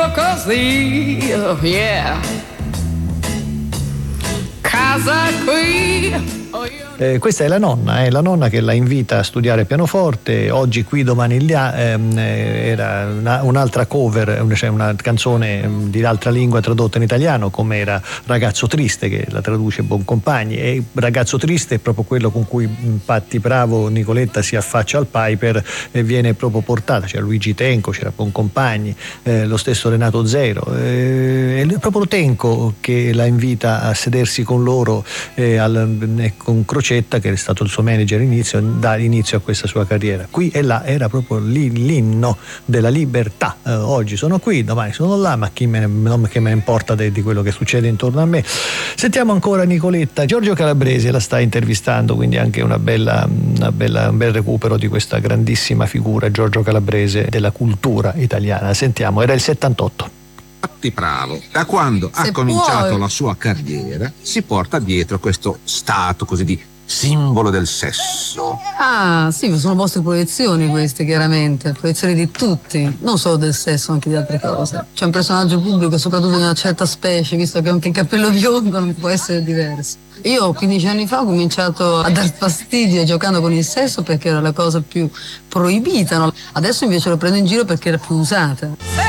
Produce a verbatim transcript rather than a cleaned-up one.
così, oh yeah. Casa qui. Eh, questa è la nonna, è la nonna che la invita a studiare pianoforte. Oggi qui, domani là. Ehm, era una, un'altra cover, cioè una canzone di altra lingua tradotta in italiano, come era Ragazzo Triste, che la traduce Boncompagni. E Ragazzo Triste è proprio quello con cui Patti Bravo, Nicoletta si affaccia al Piper e viene proprio portata. C'era Luigi Tenco, c'era Boncompagni, eh, lo stesso Renato Zero. Eh, è proprio Tenco che la invita a sedersi con loro, eh, al, eh, con Crocetta, che è stato il suo manager inizio, dà inizio a questa sua carriera. Qui e là era proprio l'inno della libertà. Eh, oggi sono qui, domani sono là, ma chi me ne, non che me ne importa de, di quello che succede intorno a me. Sentiamo ancora Nicoletta. Giorgio Calabrese la sta intervistando, quindi anche una bella, una bella, un bel recupero di questa grandissima figura, Giorgio Calabrese, della cultura italiana. Sentiamo, era il settantotto. Patti Bravo, da quando Se ha cominciato puoi. la sua carriera, si porta dietro questo stato così di simbolo del sesso. Ah, sì, sono vostre proiezioni queste, chiaramente, proiezioni di tutti, non solo del sesso, anche di altre cose. C'è un personaggio pubblico, soprattutto di una certa specie, visto che anche il capello biondo non può essere diverso. Io quindici anni fa ho cominciato a dar fastidio giocando con il sesso perché era la cosa più proibita, no? Adesso invece lo prendo in giro perché era più usata.